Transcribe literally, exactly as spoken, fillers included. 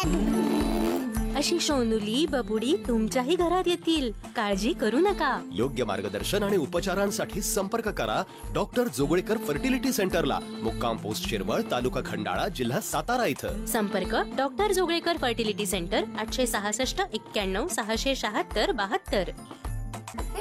अशी सोनुली बबुडी तुमच्याही घरात येतील, काळजी करू नका. योग्य मार्गदर्शन आणि उपचारांसाठी संपर्क करा डॉक्टर जोगळेकर फर्टिलिटी सेंटरला, मुक्काम पोस्ट शिरवळ, तालुका खंडाळा, जिल्हा सातारा इथं. संपर्क डॉक्टर जोगळेकर फर्टिलिटी सेंटर, आठशे सहासष्ट एक्क्याण्णव सहाशे शहात्तर बहात्तर.